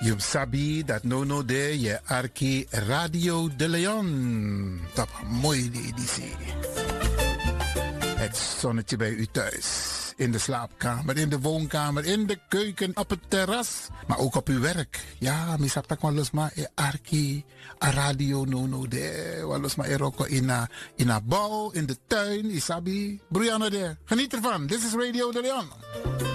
Je sabi dat no de je arki Radio de Leon. Dat was mooi die editie. Het zonnetje bij u thuis. In de slaapkamer, in de woonkamer, in de keuken, op het terras. Maar ook op uw werk. Ja, misap tak walos ma e arki, a radio no de. Walos ma e roko in a bouw, in de tuin, isabi. Brianna de. Geniet ervan. This is Radio de Leon.